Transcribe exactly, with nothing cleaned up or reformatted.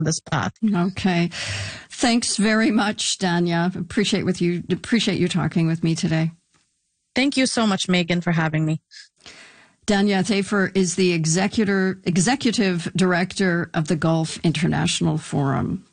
this path. Okay. Thanks very much, Danya. Appreciate with you. Appreciate you talking with me today. Thank you so much, Megan, for having me. Danya Thafer is the executor, executive director of the Gulf International Forum.